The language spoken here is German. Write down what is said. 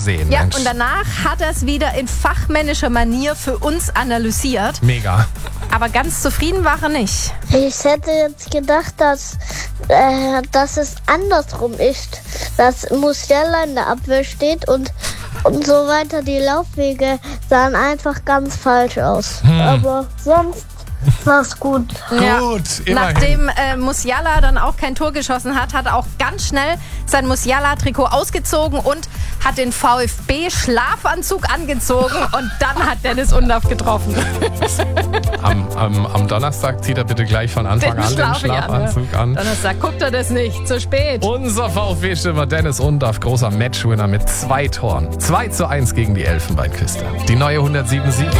sehen. Ja, Mensch. und danach hat er es wieder in fachmännischer Manier für uns analysiert. Mega. Aber ganz zufrieden war er nicht. Ich hätte jetzt gedacht, dass es andersrum ist. Dass Musiala in der Abwehr steht und so weiter. Die Laufwege sahen einfach ganz falsch aus. Aber sonst war's gut. Gut, immerhin. Nachdem Musiala dann auch kein Tor geschossen hat, hat er auch ganz schnell sein Musiala-Trikot ausgezogen und hat den VfB-Schlafanzug angezogen und dann hat Dennis Undaff getroffen. Am Donnerstag zieht er bitte gleich von Anfang an den Schlafanzug an. Donnerstag guckt er das nicht, zu spät. Unser VfB-Stürmer Dennis Undaff, großer Matchwinner mit 2 Toren. 2:1 gegen die Elfenbeinküste. Die neue 107.7.